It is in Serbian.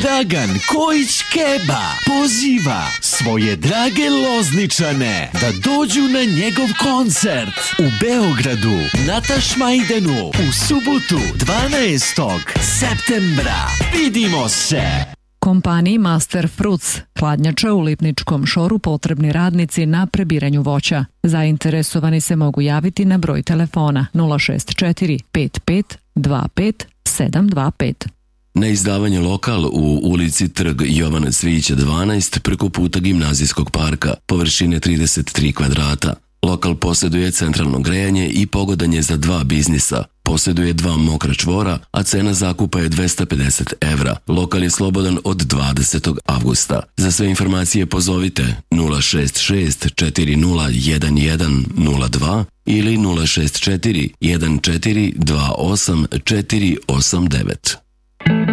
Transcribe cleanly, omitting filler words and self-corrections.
Dragan Kojić Keba poziva svoje drage Lozničane da dođu na njegov koncert u Beogradu na Tašmajdenu u subotu 12. septembra. Vidimo se! Kompaniji Master Fruits, hladnjača u Lipničkom Šoru, potrebni radnici na prebiranju voća. Zainteresovani se mogu javiti na broj telefona 064 55 25 725. Na izdavanje lokal u ulici Trg Jovana Cvijića 12 preko puta Gimnazijskog parka, površine 33 kvadrata. Lokal posjeduje centralno grejanje i pogodan je za 2 biznisa. Posjeduje 2 mokra čvora, a cena zakupa je 250 evra. Lokal je slobodan od 20. avgusta. Za sve informacije pozovite 066 4011 02 ili 064 1428 489.